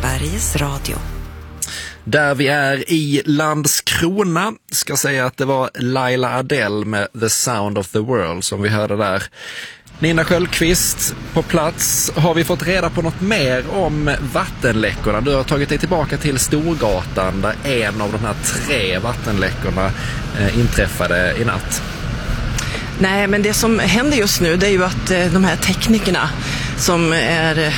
Sveriges Radio. Där vi är i Landskrona ska säga att det var Laila Adele med The Sound of the World som vi hörde där. Nina Sköldqvist på plats. Har vi fått reda på något mer om vattenläckorna? Du har tagit dig tillbaka till Storgatan där en av de här 3 vattenläckorna inträffade i natt. Nej, men det som händer just nu det är ju att de här teknikerna som är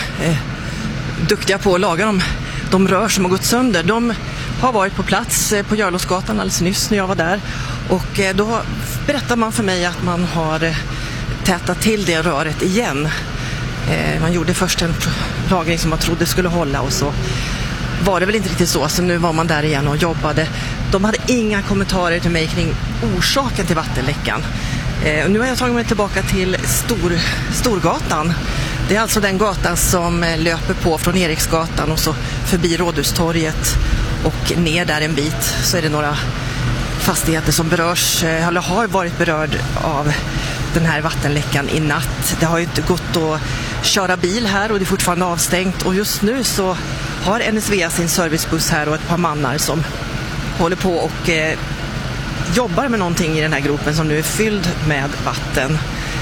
duktiga på att laga de rör som har gått sönder, de har varit på plats på Jarlåsgatan alldeles nyss när jag var där. Och då berättar man för mig att man har tätat till det röret igen. Man gjorde först en lagring som man trodde skulle hålla och så var det väl inte riktigt så nu var man där igen och jobbade. De hade inga kommentarer till mig kring orsaken till vattenläckan. Nu har jag tagit mig tillbaka till Storgatan. Det är alltså den gatan som löper på från Eriksgatan och så förbi Rådhustorget och ner där en bit så är det några fastigheter som berörs eller har varit berörd av den här vattenläckan i natt. Det har ju inte gått att köra bil här och det är fortfarande avstängt och just nu så har NSV sin servicebuss här och ett par mannar som håller på och jobbar med någonting i den här gropen som nu är fylld med vatten.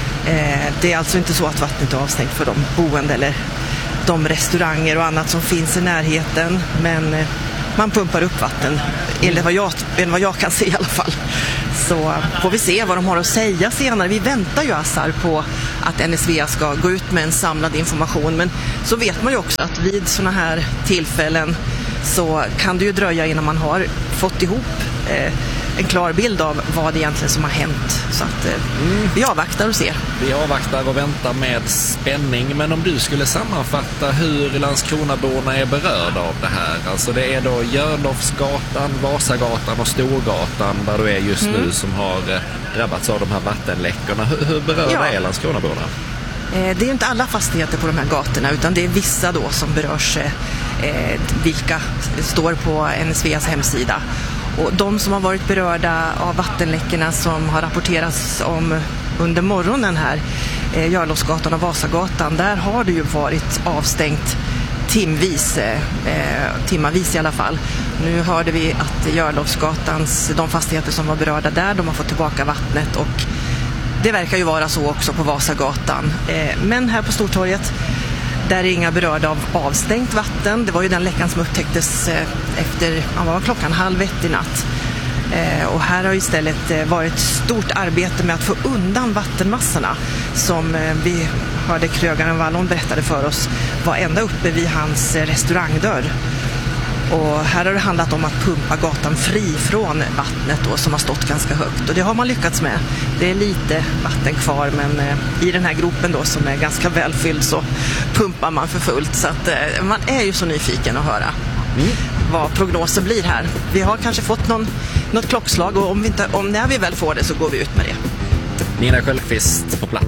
Det är alltså inte så att vattnet är avstängt för de boende eller de restauranger och annat som finns i närheten, men man pumpar upp vatten enligt vad jag kan se i alla fall. Så får vi se vad de har att säga senare. Vi väntar ju Assar på att NSV ska gå ut med en samlad information, men så vet man ju också att vid såna här tillfällen så kan det ju dröja innan man har fått ihop en klar bild av vad det egentligen som har hänt. Så att vi avvaktar och ser. Vi avvaktar och väntar med spänning. Men om du skulle sammanfatta hur Landskronaborna är berörda av det här. Alltså det är då Jörlofsgatan, Vasagatan och Storgatan där du är just nu som har drabbats av de här vattenläckorna. Hur berörda är Landskronaborna? Det är inte alla fastigheter på de här gatorna utan det är vissa då som berörs, vilka står på NSVs hemsida. Och de som har varit berörda av vattenläckorna som har rapporterats om under morgonen här, Jarlåsgatan och Vasagatan, där har det ju varit avstängt timmavis i alla fall. Nu hörde vi att Jarlåsgatans, de fastigheter som var berörda där, de har fått tillbaka vattnet och det verkar ju vara så också på Vasagatan. Men här på Stortorget, där är inga berörda av avstängt vatten. Det var ju den läckan som upptäcktes efter klockan 12:30 i natt. Och här har istället varit stort arbete med att få undan vattenmassorna som vi hörde krögaren Wallon berättade för oss var ända uppe vid hans restaurangdörr. Och här har det handlat om att pumpa gatan fri från vattnet då, som har stått ganska högt. Och det har man lyckats med. Det är lite vatten kvar, men i den här gropen då som är ganska välfylld så pumpar man för fullt. Så att man är ju så nyfiken att höra vad prognosen blir här. Vi har kanske fått något klockslag och när vi väl får det så går vi ut med det. Nina Sköldqvist på plats.